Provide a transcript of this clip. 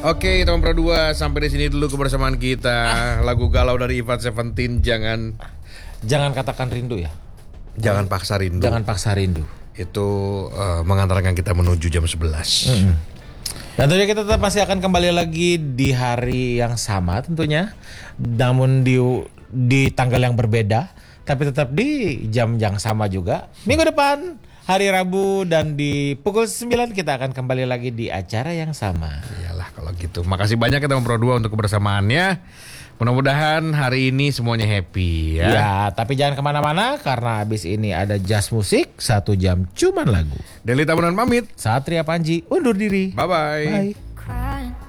Oke, teman Pro 2, sampai di sini dulu kebersamaan kita. Lagu galau dari Ivan Seventeen, jangan katakan rindu ya. Jangan paksa rindu. Jangan paksa rindu. Itu mengantarkan kita menuju jam 11. Dan tentunya kita tetap masih akan kembali lagi di hari yang sama tentunya, namun di tanggal yang berbeda, tapi tetap di jam yang sama juga. Minggu depan hari Rabu dan di pukul 9 kita akan kembali lagi di acara yang sama. Iyalah kalau gitu. Makasih banyak ya teman Pro 2 untuk kebersamaannya. Mudah-mudahan hari ini semuanya happy ya. Ya, tapi jangan kemana-mana karena abis ini ada Jazz Musik 1 jam cuman lagu. Deli Tabunan pamit. Satria Panji undur diri. Bye-bye. Bye.